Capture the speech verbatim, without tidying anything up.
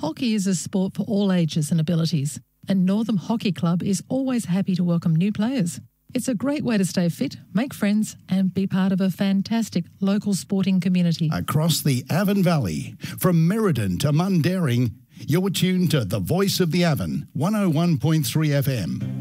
Hockey is a sport for all ages and abilities, and Northam Hockey Club is always happy to welcome new players. It's a great way to stay fit, make friends and be part of a fantastic local sporting community. Across the Avon Valley, from Merredin to Mundaring, you're tuned to the Voice of the Avon, one oh one point three F M.